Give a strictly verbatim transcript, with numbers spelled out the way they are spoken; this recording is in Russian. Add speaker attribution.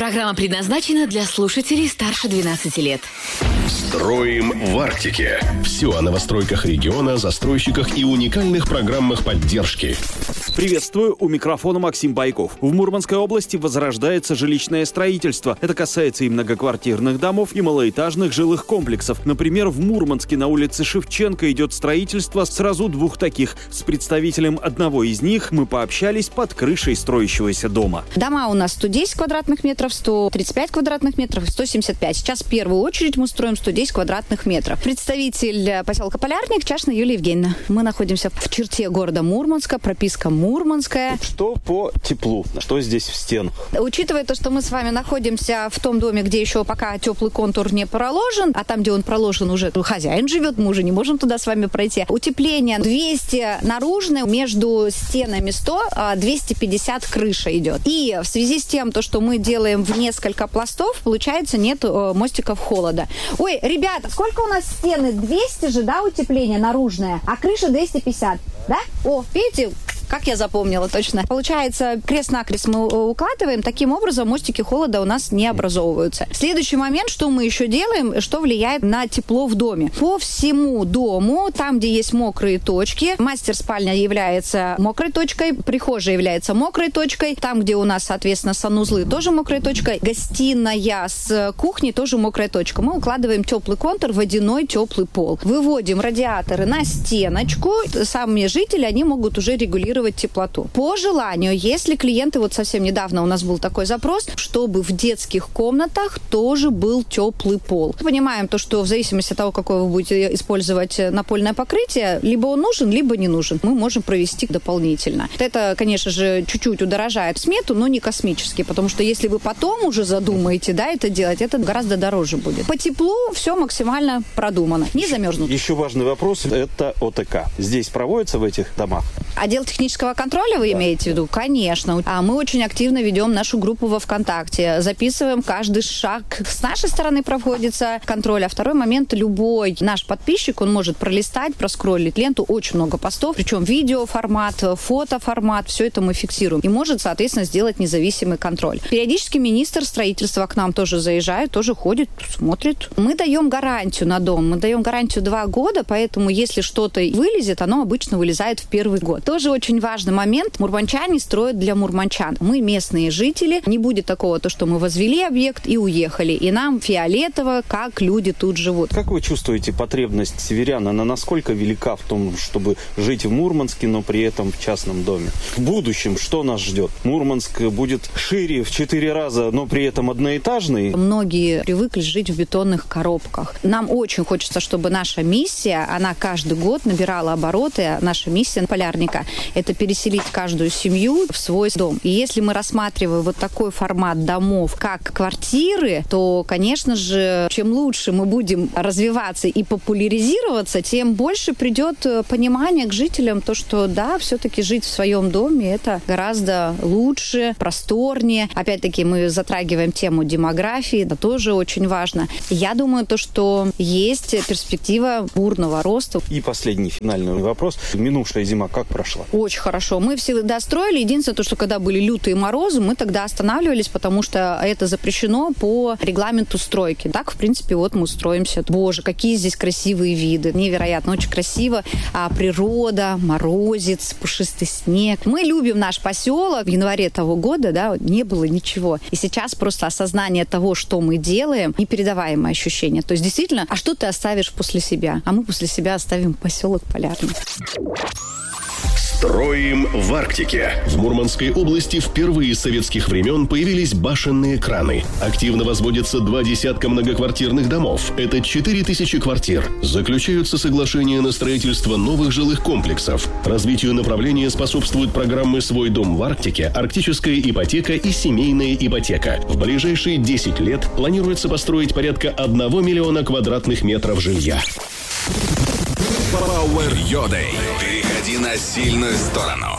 Speaker 1: Программа предназначена для слушателей старше двенадцати лет.
Speaker 2: Строим в Арктике. Все о новостройках региона, застройщиках и уникальных программах поддержки.
Speaker 3: Приветствую, у микрофона Максим Байков. В Мурманской области возрождается жилищное строительство. Это касается и многоквартирных домов, и малоэтажных жилых комплексов. Например, в Мурманске на улице Шевченко идет строительство сразу двух таких. С представителем одного из них мы пообщались под крышей строящегося дома.
Speaker 4: Дома у нас сто десять квадратных метров, сто тридцать пять квадратных метров и сто семьдесят пять. Сейчас в первую очередь мы строим сто десять квадратных метров. Представитель поселка Полярник, Чашина Юлия Евгеньевна. Мы находимся в черте города Мурманска, прописка Мурманская.
Speaker 3: Что по теплу? Что здесь в стенах?
Speaker 4: Учитывая то, что мы с вами находимся в том доме, где еще пока теплый контур не проложен, а там, где он проложен, уже хозяин живет, мы уже не можем туда с вами пройти. Утепление двести наружное, между стенами сто, двести пятьдесят крыша идет. И в связи с тем, то, что мы делаем в несколько пластов, получается, нет мостиков холода. Ой, ребята, сколько у нас стены? двести же, да, утепление наружное, а крыша двести пятьдесят, да? О, видите? Как я запомнила точно. Получается, крест-накрест мы укладываем, таким образом мостики холода у нас не образовываются. Следующий момент, что мы еще делаем, что влияет на тепло в доме. По всему дому, там, где есть мокрые точки, мастер-спальня является мокрой точкой, прихожая является мокрой точкой, там, где у нас, соответственно, санузлы, тоже мокрая точка, гостиная с кухней тоже мокрая точка. Мы укладываем теплый контур, водяной теплый пол. Выводим радиаторы на стеночку, сами жители, они могут уже регулировать теплоту. По желанию, если клиенты, вот совсем недавно у нас был такой запрос, чтобы в детских комнатах тоже был теплый пол. Понимаем то, что в зависимости от того, какое вы будете использовать напольное покрытие, либо он нужен, либо не нужен. Мы можем провести дополнительно. Это, конечно же, чуть-чуть удорожает смету, но не космически, потому что если вы потом уже задумаете, да, это делать, это гораздо дороже будет. По теплу все максимально продумано. Не замерзнут.
Speaker 3: Еще важный вопрос – это ОТК. Здесь проводится в этих домах?
Speaker 4: Отдел технического контроля вы имеете в виду? Конечно. А мы очень активно ведем нашу группу во ВКонтакте. Записываем каждый шаг. С нашей стороны проходится контроль. А второй момент, любой наш подписчик, он может пролистать, проскроллить ленту. Очень много постов. Причем видеоформат, фотоформат. Все это мы фиксируем. И может, соответственно, сделать независимый контроль. Периодически министр строительства к нам тоже заезжает, тоже ходит, смотрит. Мы даем гарантию на дом. Мы даем гарантию два года, поэтому если что-то вылезет, оно обычно вылезает в первый год. Тоже очень важный момент. Мурманчане строят для мурманчан. Мы местные жители. Не будет такого, то, что мы возвели объект и уехали. И нам фиолетово, как люди тут живут.
Speaker 3: Как вы чувствуете потребность северян? Она насколько велика в том, чтобы жить в Мурманске, но при этом в частном доме? В будущем что нас ждет? Мурманск будет шире в четыре раза, но при этом одноэтажный?
Speaker 4: Многие привыкли жить в бетонных коробках. Нам очень хочется, чтобы наша миссия, она каждый год набирала обороты. Наша миссия Полярника – это переселить каждую семью в свой дом. И если мы рассматриваем вот такой формат домов, как квартиры, то, конечно же, чем лучше мы будем развиваться и популяризироваться, тем больше придет понимание к жителям, то, что да, все-таки жить в своем доме – это гораздо лучше, просторнее. Опять-таки мы затрагиваем тему демографии, это тоже очень важно. Я думаю, то, что есть перспектива бурного роста.
Speaker 3: И последний финальный вопрос. Минувшая зима как прошла?
Speaker 4: Очень хорошо. Мы всегда строили. Единственное, то, что когда были лютые морозы, мы тогда останавливались, потому что это запрещено по регламенту стройки. Так, в принципе, вот мы строимся. Боже, какие здесь красивые виды. Невероятно, очень красиво. А природа, морозец, пушистый снег. Мы любим наш поселок. В январе того года, да, не было ничего. И сейчас просто осознание того, что мы делаем, непередаваемое ощущение. То есть, действительно, а что ты оставишь после себя? А мы после себя оставим поселок Полярный.
Speaker 2: Строим в Арктике. В Мурманской области впервые с советских времен появились башенные краны. Активно возводятся два десятка многоквартирных домов. Это четыре тысячи квартир. Заключаются соглашения на строительство новых жилых комплексов. Развитию направления способствуют программы «Свой дом в Арктике», «Арктическая ипотека» и «Семейная ипотека». В ближайшие десять лет планируется построить порядка одного миллиона квадратных метров жилья.
Speaker 5: Power Your Day. Переходи на сильную сторону.